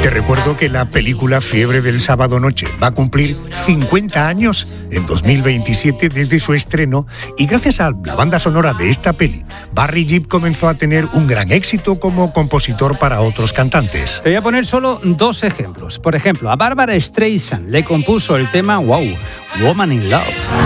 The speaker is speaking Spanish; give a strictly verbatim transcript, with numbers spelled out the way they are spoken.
Te recuerdo que la película Fiebre del Sábado Noche va a cumplir cincuenta años en dos mil veintisiete desde su estreno, y gracias a la banda sonora de esta peli, Barry Gibb comenzó a tener un gran éxito como compositor para otros cantantes. Te voy a poner solo dos ejemplos. Por ejemplo, a Barbara Streisand le compuso el tema Wow, Woman in Love.